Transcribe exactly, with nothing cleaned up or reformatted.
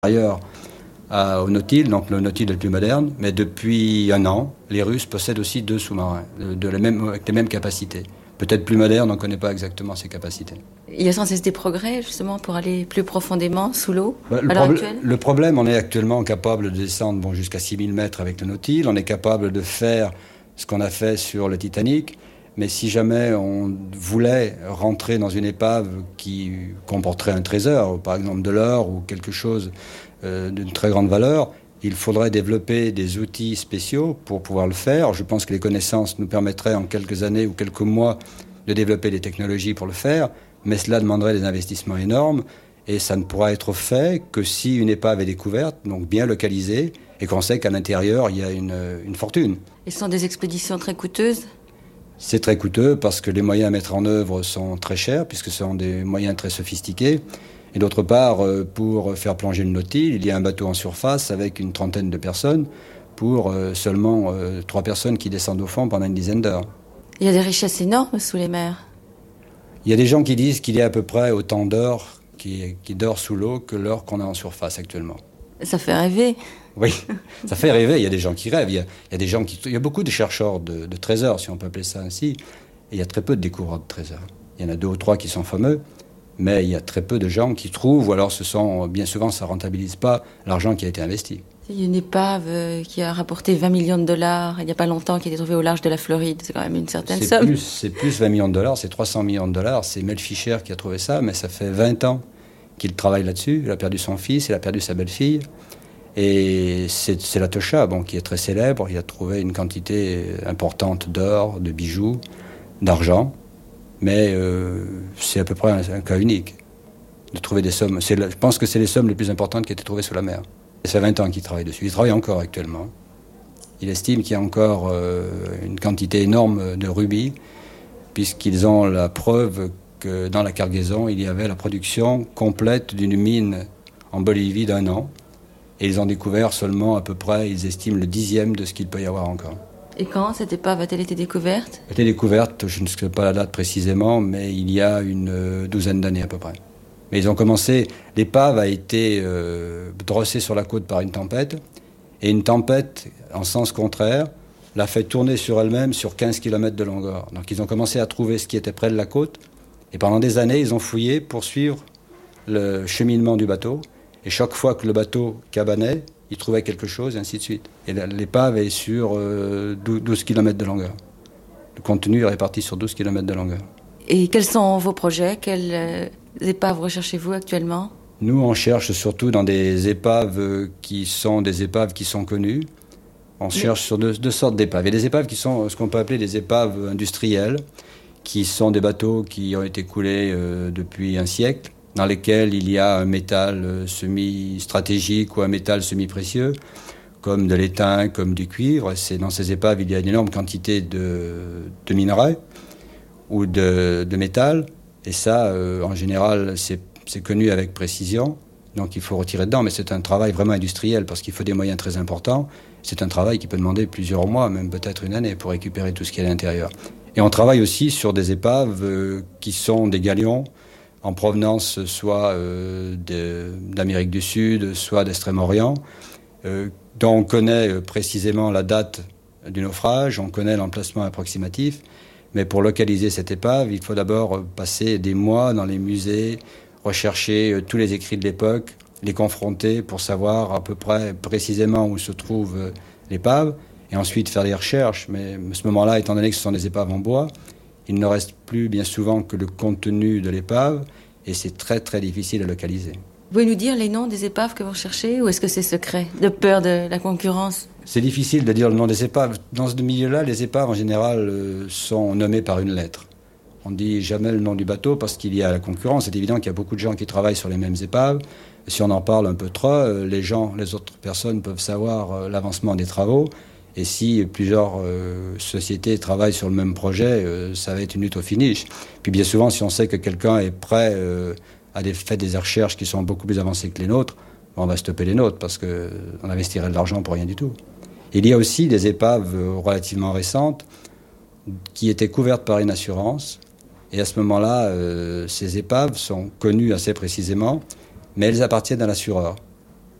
Ailleurs à, au Nautile, donc le Nautile est le plus moderne, mais depuis un an, les Russes possèdent aussi deux sous-marins, de, de la même, avec les mêmes capacités. Peut-être plus modernes, on ne connaît pas exactement ces capacités. Il y a sans cesse des progrès, justement, pour aller plus profondément sous l'eau, bah, à l'heure actuelle. Le problème, on est actuellement capable de descendre bon, jusqu'à six mille mètres avec le Nautile, on est capable de faire ce qu'on a fait sur le Titanic, mais si jamais on voulait rentrer dans une épave qui comporterait un trésor, par exemple de l'or ou quelque chose euh, d'une très grande valeur, il faudrait développer des outils spéciaux pour pouvoir le faire. Je pense que les connaissances nous permettraient en quelques années ou quelques mois de développer des technologies pour le faire, mais cela demanderait des investissements énormes et ça ne pourra être fait que si une épave est découverte, donc bien localisée, et qu'on sait qu'à l'intérieur, il y a une, une fortune. Et ce sont des expéditions très coûteuses ? C'est très coûteux parce que les moyens à mettre en œuvre sont très chers, puisque ce sont des moyens très sophistiqués. Et d'autre part, pour faire plonger le Nautile, il y a un bateau en surface avec une trentaine de personnes pour seulement trois personnes qui descendent au fond pendant une dizaine d'heures. Il y a des richesses énormes sous les mers. Il y a des gens qui disent qu'il y a à peu près autant d'or qui, qui dort sous l'eau que l'or qu'on a en surface actuellement. Ça fait rêver. Oui, ça fait rêver. Il y a des gens qui rêvent. Il y a, il y a, des gens qui, il y a beaucoup de chercheurs de, de trésors, si on peut appeler ça ainsi. Et il y a très peu de découvreurs de trésors. Il y en a deux ou trois qui sont fameux, mais il y a très peu de gens qui trouvent, ou alors ce sont, bien souvent, ça ne rentabilise pas l'argent qui a été investi. Il y a une épave qui a rapporté vingt millions de dollars il n'y a pas longtemps, qui a été trouvée au large de la Floride. C'est quand même une certaine c'est somme. Plus, c'est plus vingt millions de dollars, c'est trois cents millions de dollars. C'est Mel Fisher qui a trouvé ça, mais ça fait vingt ans qu'il travaille là-dessus. Il a perdu son fils, il a perdu sa belle-fille. Et c'est, c'est la Tosha, bon, qui est très célèbre. Il a trouvé une quantité importante d'or, de bijoux, d'argent. Mais euh, c'est à peu près un, un cas unique de trouver des sommes. C'est, je pense que c'est les sommes les plus importantes qui ont été trouvées sous la mer. Ça fait vingt ans qu'il travaille dessus. Il travaille encore actuellement. Il estime qu'il y a encore euh, une quantité énorme de rubis, puisqu'ils ont la preuve que dans la cargaison, il y avait la production complète d'une mine en Bolivie d'un an. Et ils ont découvert seulement à peu près, ils estiment, le dixième de ce qu'il peut y avoir encore. Et quand cette épave a-t-elle été découverte ? Elle a été découverte, je ne sais pas la date précisément, mais il y a une douzaine d'années à peu près. Mais ils ont commencé, l'épave a été euh, drossée sur la côte par une tempête, et une tempête, en sens contraire, l'a fait tourner sur elle-même sur quinze kilomètres de longueur. Donc ils ont commencé à trouver ce qui était près de la côte, et pendant des années, ils ont fouillé pour suivre le cheminement du bateau. Et chaque fois que le bateau cabanait, il trouvait quelque chose, et ainsi de suite. Et l'épave est sur euh, douze kilomètres de longueur. Le contenu est réparti sur douze kilomètres de longueur. Et quels sont vos projets ? Quelles euh, épaves recherchez-vous actuellement ? Nous, on cherche surtout dans des épaves qui sont des épaves qui sont connues. On Mais... cherche sur deux, deux sortes d'épaves. Il y a des épaves qui sont ce qu'on peut appeler des épaves industrielles, qui sont des bateaux qui ont été coulés euh, depuis un siècle, dans lesquels il y a un métal semi-stratégique ou un métal semi-précieux, comme de l'étain, comme du cuivre. C'est, dans ces épaves, il y a une énorme quantité de, de minerais ou de, de métal. Et ça, euh, en général, c'est, c'est connu avec précision. Donc il faut retirer dedans, mais c'est un travail vraiment industriel parce qu'il faut des moyens très importants. C'est un travail qui peut demander plusieurs mois, même peut-être une année, pour récupérer tout ce qui est à l'intérieur. Et on travaille aussi sur des épaves euh, qui sont des galions, en provenance soit euh, de, d'Amérique du Sud, soit d'Extrême-Orient, euh, dont on connaît précisément la date du naufrage, on connaît l'emplacement approximatif, mais pour localiser cette épave, il faut d'abord passer des mois dans les musées, rechercher euh, tous les écrits de l'époque, les confronter pour savoir à peu près précisément où se trouve euh, l'épave, et ensuite faire des recherches. Mais à ce moment-là, étant donné que ce sont des épaves en bois, il ne reste plus bien souvent que le contenu de l'épave et c'est très très difficile à localiser. Vous pouvez nous dire les noms des épaves que vous recherchez ou est-ce que c'est secret, de peur de la concurrence ? C'est difficile de dire le nom des épaves. Dans ce milieu-là, les épaves en général euh, sont nommées par une lettre. On ne dit jamais le nom du bateau parce qu'il y a la concurrence. C'est évident qu'il y a beaucoup de gens qui travaillent sur les mêmes épaves. Si on en parle un peu trop, euh, les gens, les autres personnes peuvent savoir euh, l'avancement des travaux. Et si plusieurs euh, sociétés travaillent sur le même projet, euh, ça va être une lutte au finish. Puis bien souvent, si on sait que quelqu'un est prêt euh, à des, faire des recherches qui sont beaucoup plus avancées que les nôtres, on va stopper les nôtres parce qu'on investirait de l'argent pour rien du tout. Il y a aussi des épaves euh, relativement récentes qui étaient couvertes par une assurance. Et à ce moment-là, euh, ces épaves sont connues assez précisément, mais elles appartiennent à l'assureur.